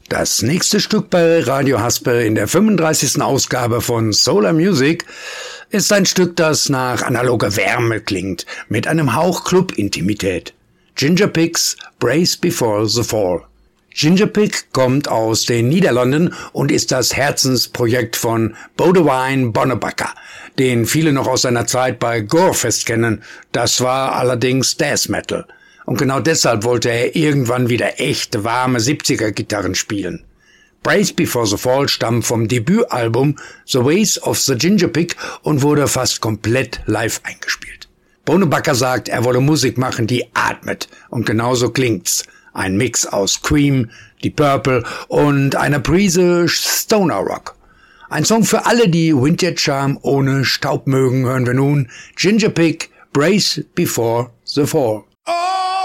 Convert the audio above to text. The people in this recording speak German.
Das nächste Stück bei Radio Haspel in der 35. Ausgabe von Solar Music ist ein Stück, das nach analoger Wärme klingt, mit einem Hauch Club-Intimität. Ginger Pig's Brace Before the Fall. Ginger Pig kommt aus den Niederlanden und ist das Herzensprojekt von Boudewijn Bonnebakker, den viele noch aus seiner Zeit bei Gorefest kennen. Das war allerdings Death Metal. Und genau deshalb wollte er irgendwann wieder echt warme 70er-Gitarren spielen. Brace Before the Fall stammt vom Debütalbum The Ways of the Ginger Pig und wurde fast komplett live eingespielt. Bonnebakker sagt, er wolle Musik machen, die atmet. Und genauso klingt's. Ein Mix aus Cream, Deep Purple und einer Prise Stoner Rock. Ein Song für alle, die Vintage Charm ohne Staub mögen, hören wir nun Ginger Pig, Brace Before the Fall. Oh!